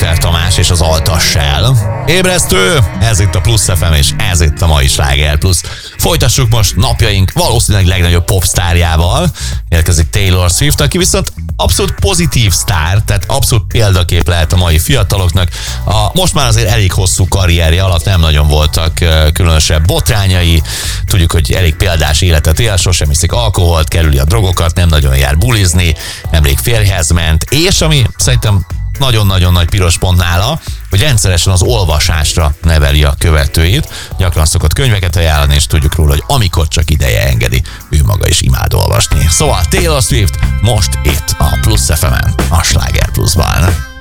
Richter Tamás és az Altassel. Ébresztő, ez itt a Plusz FM, és ez itt a mai Sláger Plusz. Folytassuk most napjaink valószínűleg legnagyobb popsztárjával. Érkezik Taylor Swift, aki viszont abszolút pozitív sztár, tehát abszolút példakép lehet a mai fiataloknak. Most már azért elég hosszú karrierje alatt nem nagyon voltak különösebb botrányai. Tudjuk, hogy elég példás életet él, sosem iszik alkoholt, kerüli a drogokat, nem nagyon jár bulizni, nemrég férjhez ment, és ami szerintem nagyon-nagyon nagy piros pont nála, hogy rendszeresen az olvasásra neveli a követőit. Gyakran szokott könyveket ajánlani, és tudjuk róla, hogy amikor csak ideje engedi, ő maga is imád olvasni. Szóval Taylor Swift most itt a Plusz FM-en, a Sláger Pluszban.